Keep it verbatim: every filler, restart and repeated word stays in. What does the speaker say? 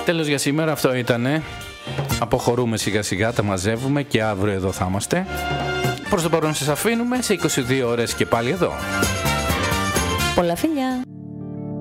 Τέλος για σήμερα, αυτό ήτανε. Αποχωρούμε σιγά σιγά, τα μαζεύουμε και αύριο εδώ θα είμαστε. Προς το παρόν σας αφήνουμε σε είκοσι δύο ώρες και πάλι εδώ. Πολλά φιλιά.